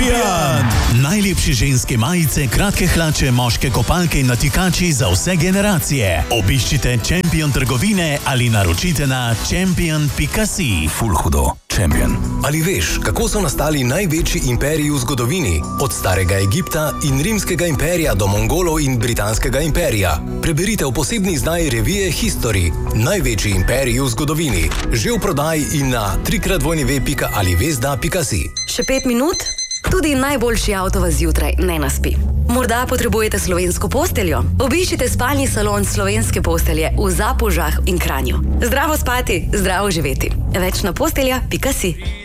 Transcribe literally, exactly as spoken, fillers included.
Champion! Najlepše ženske majice, kratke hlače, moške kopalke in natikači za vse generacije. Obiščite Champion trgovine ali naročite na champion pika si. Ful hudo. Champion. Ali veš, kako so nastali največji imperiji v zgodovini? Od starega Egipta in rimskega imperija do Mongolov in britanskega imperija. Preberite v posebni izdaji revije History. Največji imperiji v zgodovini. Že v prodaji in na trikrat dvojni pika ali vezda pika si. Še pet minut? Tudi najboljši avto vas zjutraj ne naspi. Morda potrebujete slovensko posteljo? Obiščite spalni salon Slovenske postelje v Zapužah in Kranju. Zdravo spati, zdravo živeti. Več na postelja pika si.